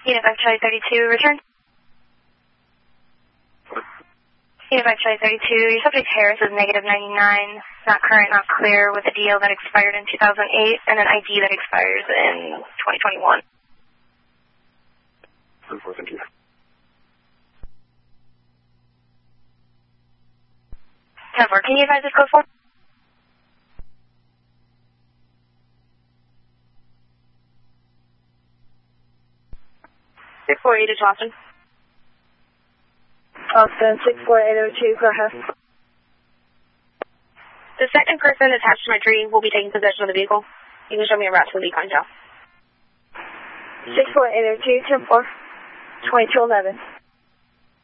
Unit 5 Charlie 32, return. Unit 5 Charlie 32, your subject Harris is -99, not current, not clear, with a DL that expired in 2008 and an ID that expires in 2021. 10-4, thank you. 10-4, can you advise this code 4? 648 to Austin. Austin, 64802, go ahead. The second person attached to my tree will be taking possession of the vehicle. You can show me a route to the beacon, Joe. 64802, 10-4, 2211.